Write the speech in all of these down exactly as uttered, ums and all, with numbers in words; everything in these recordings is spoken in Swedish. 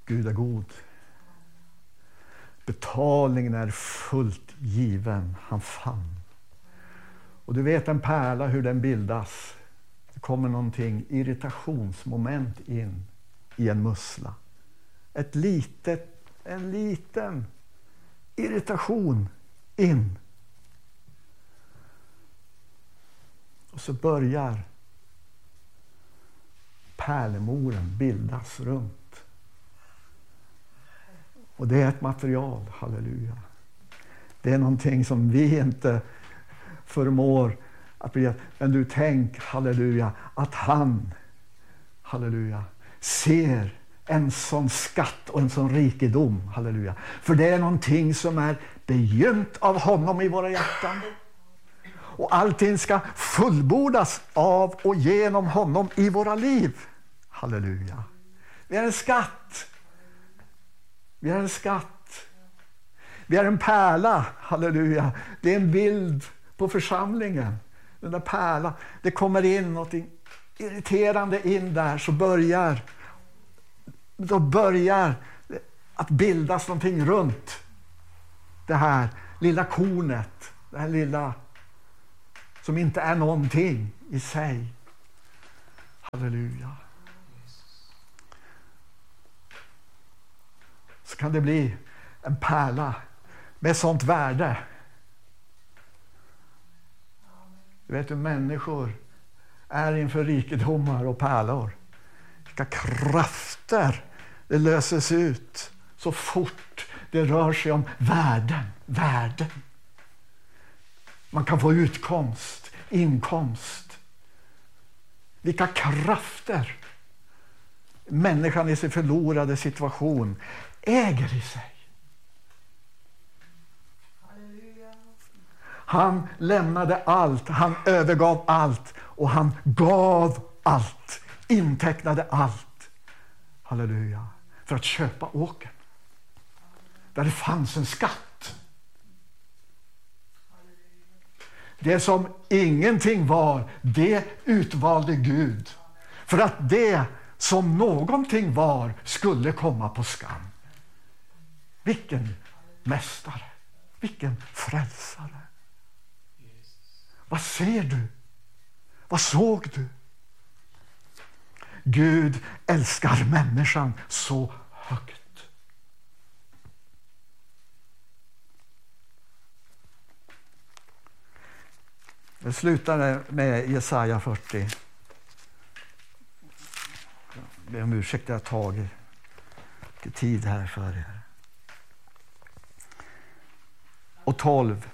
Gud är god. Betalningen är fullt given. Han fann. Och du vet en pärla hur den bildas. Det kommer någonting irritationsmoment in i en mussla. Ett litet, en liten irritation in. Och så börjar pärlemoren bildas runt. Och det är ett material, halleluja. Det är någonting som vi inte förmår att bli. Men du tänk, halleluja, att han, halleluja, ser en sån skatt och en sån rikedom, halleluja. För det är någonting som är begynt av honom i våra hjärtan. Och allting ska fullbordas av och genom honom i våra liv. Halleluja. Vi är en skatt. Vi är en skatt. Vi är en pärla. Halleluja. Det är en bild på församlingen. Den där pärla. Det kommer in något irriterande in där, så börjar då börjar att bildas någonting runt det här lilla kornet. Det här lilla som inte är någonting i sig. Halleluja. Så kan det bli en pärla med sånt värde. Du vet hur människor är inför rikedomar och pärlor. Vilka krafter det löses ut så fort det rör sig om värden. Värden. Man kan få utkomst, inkomst. Vilka krafter människan i sin förlorade situation äger i sig. Han lämnade allt, han övergav allt och han gav allt, intecknade allt. Halleluja. För att köpa åkern. Där det fanns en skatt. Det som ingenting var, det utvalde Gud. För att det som någonting var skulle komma på skam. Vilken mästare. Vilken frälsare. Vad ser du? Vad såg du? Gud älskar människan så högt. Det slutar med Jesaja fyrtio. Jag ber om ursäkt, jag har tagit mycket tid här för er. Och tolv.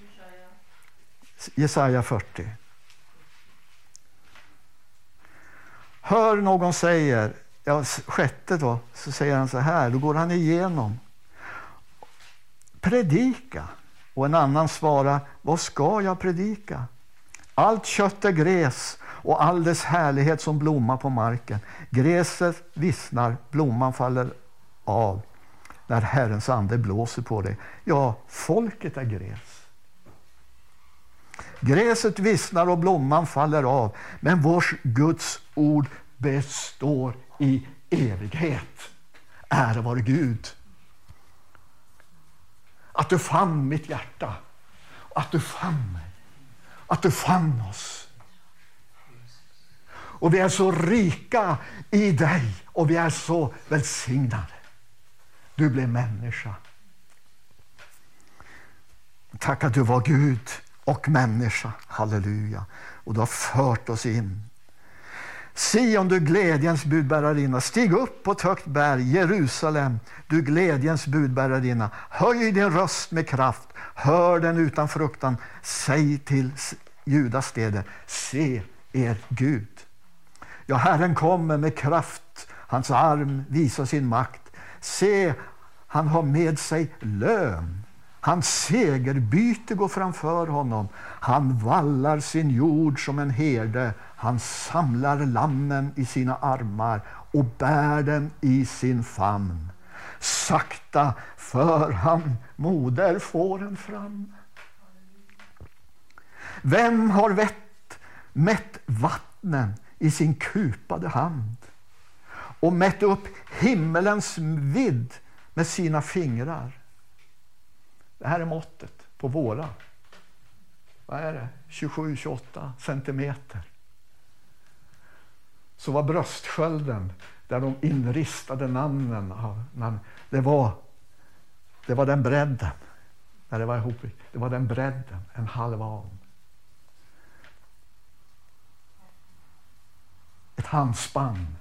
Jesaja fyrtio. Hör någon säger, ja, sjätte då, så säger han så här, då går han igenom. Predika. Och en annan svarar, vad ska jag predika? Allt kött är gräs och all dess härlighet som blommar på marken. Gräset vissnar, blomman faller av när Herrens ande blåser på det. Ja, folket är gräs. Gräset vissnar och blomman faller av, men vårs Guds ord består i evighet. Ära vare Gud. Att du fann mitt hjärta. Att du fann mig. Att du fann oss. Och vi är så rika i dig. Och vi är så välsignade. Du blev människa. Tack att du var Gud och människa. Halleluja. Och du har fört oss in. Sion, du glädjens budbärarinna, stig upp på ett högt berg, Jerusalem, du glädjens budbärarinna. Höj din röst med kraft, hör den utan fruktan. Säg till Judas städer, se er Gud. Ja, Herren kommer med kraft, hans arm visar sin makt. Se, han har med sig lön. Hans segerbyte går framför honom. Han vallar sin jord som en herde. Han samlar lammen i sina armar och bär dem i sin famn. Sakta för han moder fåren fram. Vem har vett, mätt vattnen i sin kupade hand och mätt upp himmelens vidd med sina fingrar. Det här är måttet på våra. Vad är det? tjugosju tjugoåtta centimeter. Så var bröstskölden där de inristade namnen av namn. Det var det var den bredden. När det var ihop. Det var den bredden, en halv arm. Ett handspann.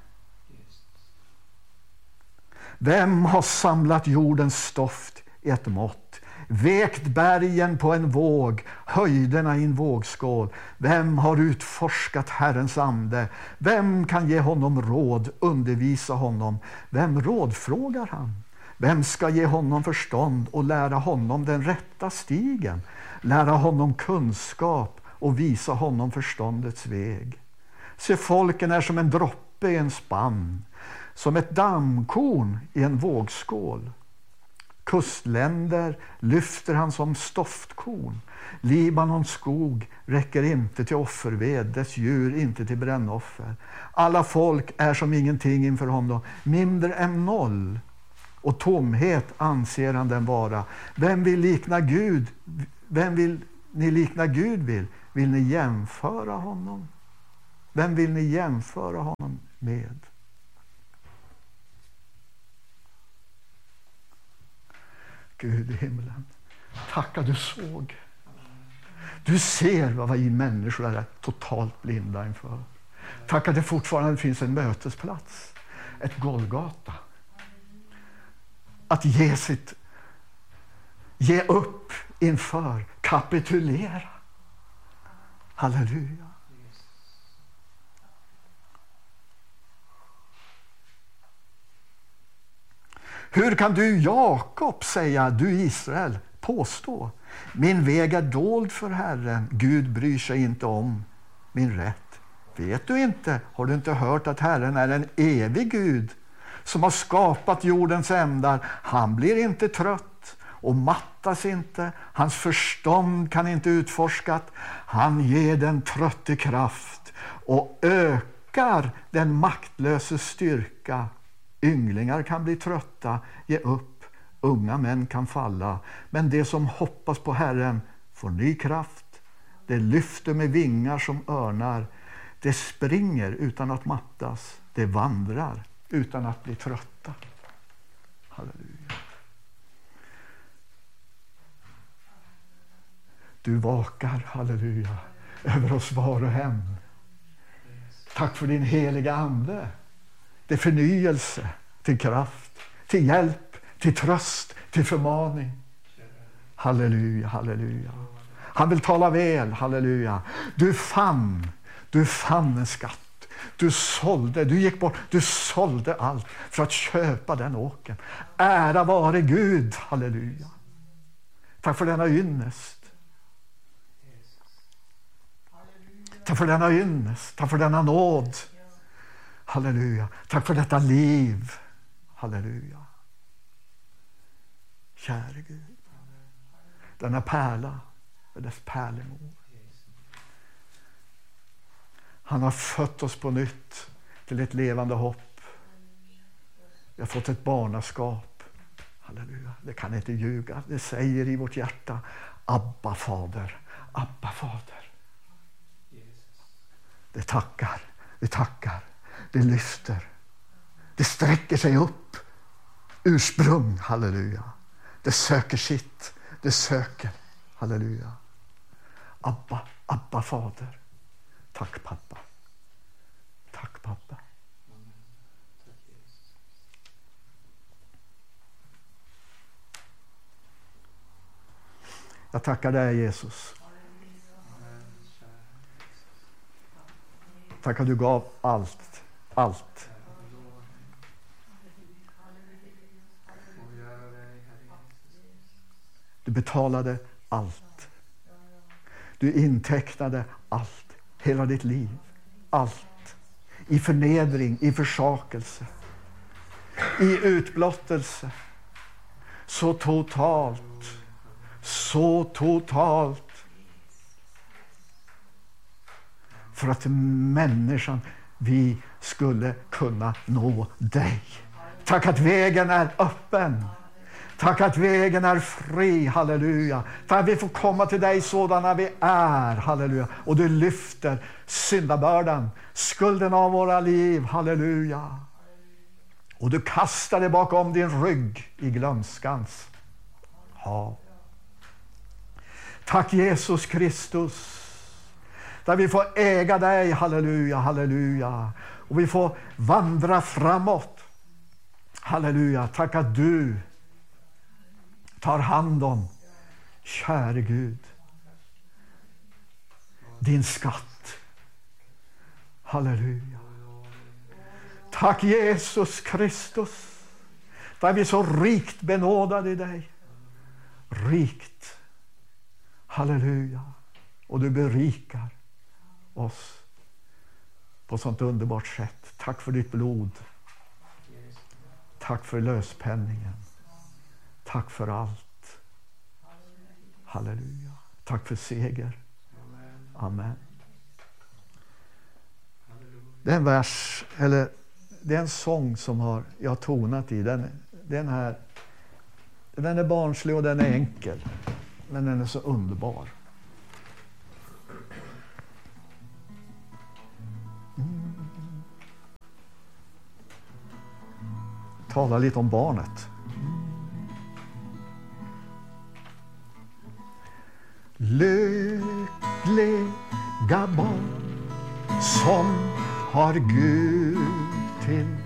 Vem har samlat jordens stoft i ett mått? Vägt bergen på en våg, höjderna i en vågskål. Vem har utforskat Herrens ande? Vem kan ge honom råd, undervisa honom? Vem rådfrågar han? Vem ska ge honom förstånd och lära honom den rätta stigen? Lära honom kunskap och visa honom förståndets väg. Se, folken är som en droppe i en spann, som ett dammkorn i en vågskål. Kustländer lyfter han som stoftkorn. Libanons skog räcker inte till offerved, dess djur inte till brännoffer. Alla folk är som ingenting inför honom, mindre än noll. Och tomhet anser han den vara. Vem vill likna Gud? Vem vill ni likna Gud vill? Vill ni jämföra honom? Vem vill ni jämföra honom med? Gud i himlen, tacka du såg. Du ser vad vi människor är totalt blinda inför. Tack att det fortfarande finns en mötesplats, ett Golgata. Att ge sitt, ge upp inför, kapitulera. Halleluja. Hur kan du, Jakob, säga, du Israel, påstå? Min väg är dold för Herren, Gud bryr sig inte om min rätt. Vet du inte, har du inte hört att Herren är en evig Gud som har skapat jordens ändar? Han blir inte trött och mattas inte, hans förstånd kan inte utforskat. Han ger den trötte kraft och ökar den maktlöses styrka. Ynglingar kan bli trötta, ge upp, unga män kan falla. Men det som hoppas på Herren får ny kraft. Det lyfter med vingar som örnar. Det springer utan att mattas. Det vandrar utan att bli trötta. Halleluja. Du vakar, halleluja, över oss var och en. Tack för din heliga ande. Till förnyelse, till kraft, till hjälp, till tröst, till förmaning. Halleluja, halleluja. Han vill tala väl, halleluja. Du fann, du fann en skatt. Du sålde, du gick bort, du sålde allt för att köpa den åken. Ära vare Gud, halleluja. Tack för denna ynnest. Tack för denna ynnest, tack för denna nåd. Halleluja. Tack för detta liv. Halleluja. Käre Gud. Denna pärla med dess pärlemor. Han har fött oss på nytt till ett levande hopp. Vi har fått ett barnaskap. Halleluja. Det kan inte ljuga. Det säger i vårt hjärta: Abba fader, Abba fader. Det tackar, det tackar. Det lyfter. Det sträcker sig upp. Ursprung, halleluja. Det söker sitt. Det söker, halleluja. Abba, Abba fader. Tack pappa. Tack pappa. Jag tackar dig, Jesus. Tack att du gav allt. Allt. Du betalade allt. Du intecknade allt. Hela ditt liv. Allt. I förnedring, i försakelse. I utblottelse. Så totalt. Så totalt. För att människan, vi skulle kunna nå dig. Tack att vägen är öppen. Tack att vägen är fri, halleluja. Tack att vi får komma till dig sådana vi är, halleluja. Och du lyfter syndabördan, skulden av våra liv, halleluja. Och du kastar det bakom din rygg i glömskans hav. Tack Jesus Kristus. Där vi får äga dig, halleluja, halleluja. Och vi får vandra framåt. Halleluja, tack att du tar hand om, käre Gud, din skatt. Halleluja. Tack Jesus Kristus. Där vi är så rikt benådade i dig. Rikt. Halleluja. Och du berikar oss på sånt underbart sätt. Tack för ditt blod. Tack för löspenningen. Tack för allt. Halleluja. Tack för seger. Amen. Det är en vers, eller det är en sång som har, jag har tonat i. Den, den, här, den är barnslig och den är enkel. Men den är så underbar. Mm. Tala lite om barnet. Lyckliga barn som har Gud till